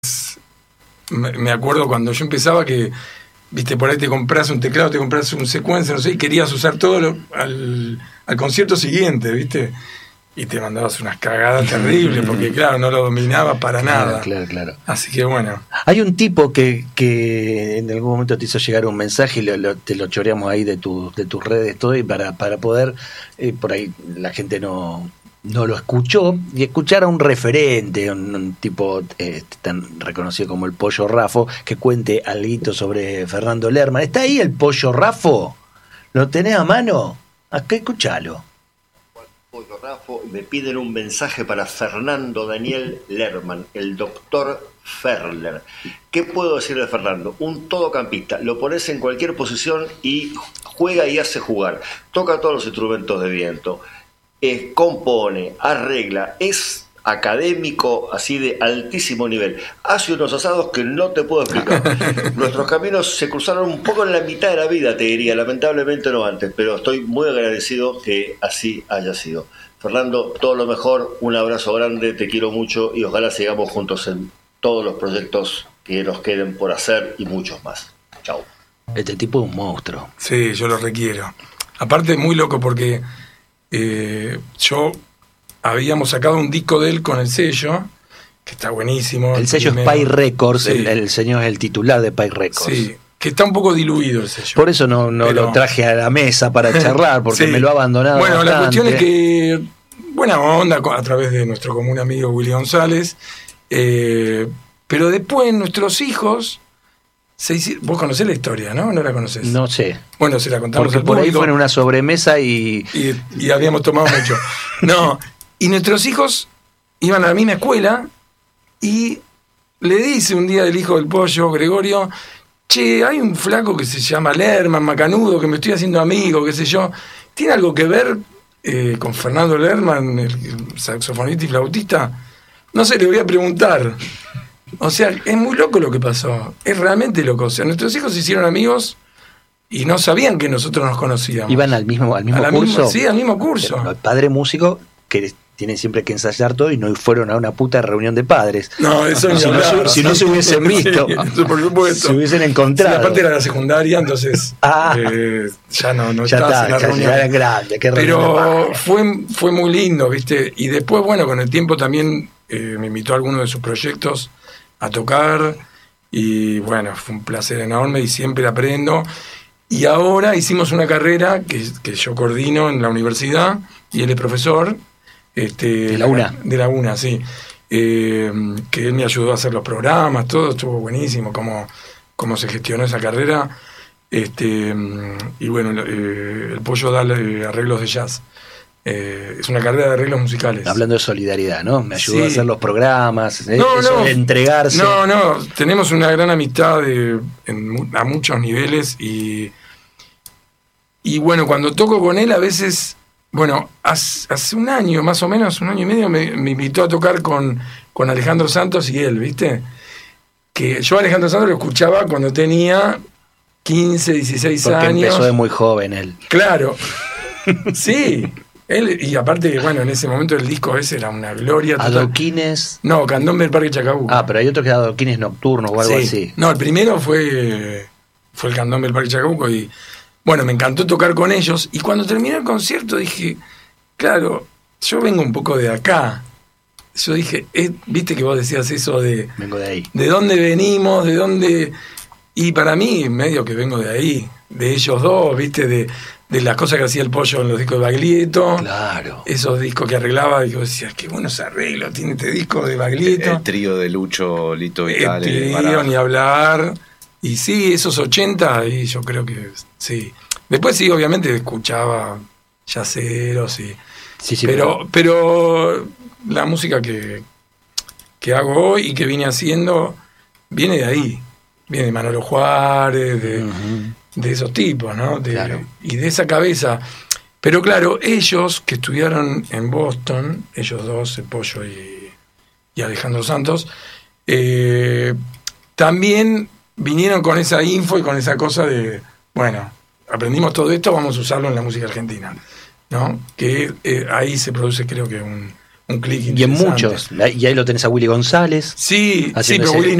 me acuerdo cuando yo empezaba que, viste, por ahí te compras un teclado, te compras un secuencer, no sé, y querías usar todo al concierto siguiente, viste, y te mandabas unas cagadas terribles porque claro, no lo dominaba para nada. Claro. Así que bueno. Hay un tipo que en algún momento te hizo llegar un mensaje y te lo choreamos ahí de tus redes todo, y para poder, por ahí la gente no lo escuchó, y escuchar a un referente, un tipo tan reconocido como el Pollo Raffo, que cuente algo sobre Fernando Lerman. ¿Está ahí el Pollo Raffo? ¿Lo tenés a mano? Acá escuchalo. Pollo Raffo, me piden un mensaje para Fernando Daniel Lerman, el doctor Ferler. ¿Qué puedo decir de Fernando? Un todocampista, lo pones en cualquier posición y juega y hace jugar, toca todos los instrumentos de viento, compone, arregla, es académico así de altísimo nivel, hace unos asados que no te puedo explicar. Nuestros caminos se cruzaron un poco en la mitad de la vida, te diría, lamentablemente no antes, pero estoy muy agradecido que así haya sido. Fernando, todo lo mejor, un abrazo grande, te quiero mucho y ojalá sigamos juntos en todos los proyectos que nos queden por hacer y muchos más. Chau. Este tipo es un monstruo. Sí, yo lo requiero. Aparte, muy loco porque yo habíamos sacado un disco de él con el sello, que está buenísimo. El sello es Pye Records, sí. El señor es el titular de Pye Records. Sí, que está un poco diluido el sello. Por eso no lo traje a la mesa para charlar, porque sí, me lo ha abandonado. Bueno, bastante. La cuestión es que, buena onda, a través de nuestro común amigo Willy González, pero después nuestros hijos... Vos conocés la historia, ¿no? ¿No la conocés? No sé. Bueno, se la contamos porque por ahí fue en una sobremesa y habíamos tomado mucho. No, y nuestros hijos iban a la misma escuela y le dice un día el hijo del Pollo, Gregorio, che, hay un flaco que se llama Lerman, macanudo, que me estoy haciendo amigo, qué sé yo. ¿Tiene algo que ver con Fernando Lerman, el saxofonista y flautista? No sé, le voy a preguntar. O sea, es muy loco lo que pasó. Es realmente loco. O sea, nuestros hijos se hicieron amigos y no sabían que nosotros nos conocíamos. ¿Iban al mismo curso? Sí, al mismo curso. Pero el padre músico, que tienen siempre que ensayar todo, y no fueron a una puta reunión de padres. No, eso ni hablar. Si no se hubiesen visto, sí, por supuesto. Se hubiesen encontrado. Sí, aparte era la secundaria, entonces ya no ya estás en la reunión. Ya era grande, pero fue muy lindo, ¿viste? Y después, bueno, con el tiempo también me invitó a alguno de sus proyectos a tocar, y bueno, fue un placer enorme y siempre aprendo. Y ahora hicimos una carrera que yo coordino en la universidad, y él es profesor de la UNA. De la UNA, sí. Que él me ayudó a hacer los programas, todo estuvo buenísimo, cómo se gestionó esa carrera. Y bueno, el Pollo da arreglos de jazz. Es una carrera de arreglos musicales. Hablando de solidaridad, ¿no? Me ayudó sí. a hacer los programas, de entregarse. No, tenemos una gran amistad a muchos niveles, y bueno, cuando toco con él a veces, bueno, hace un año, más o menos, un año y medio, me invitó a tocar con Alejandro Santos y él, ¿viste? Que yo a Alejandro Santos lo escuchaba cuando tenía 15, 16 Porque años. empezó de muy joven él. Claro, sí. Él, y aparte, bueno, en ese momento el disco ese era una gloria total. ¿Adoquines? No, Candombe del Parque Chacabuco. Ah, pero hay otro que es Adoquines Nocturnos o algo así. No, el primero fue el Candombe del Parque Chacabuco, y bueno, me encantó tocar con ellos. Y cuando terminé el concierto dije, claro, yo vengo un poco de acá. Yo dije, viste que vos decías eso de... Vengo de ahí. ¿De dónde venimos? ¿De dónde...? Y para mí, medio que vengo de ahí, de ellos dos, viste, de las cosas que hacía el Pollo en los discos de Baglietto. Claro. Esos discos que arreglaba, y yo decía, qué buenos arreglos tiene este disco de Baglietto. El trío de Lucho, Lito Vitale. El trío, ni hablar. Y sí, esos 80, y yo creo que sí. Después sí, obviamente escuchaba yaceros, sí, pero la música que hago hoy y que vine haciendo viene de ahí. Viene de Manolo Juárez, de esos tipos, ¿no? Claro. Y de esa cabeza. Pero claro, ellos que estudiaron en Boston, ellos dos, el Pollo y Alejandro Santos, también vinieron con esa info y con esa cosa de, bueno, aprendimos todo esto, vamos a usarlo en la música argentina, ¿no? Que ahí se produce, creo que un un clic Y en interesante. muchos. Y ahí lo tenés a Willy González. Sí, haciendo pero ese- Willy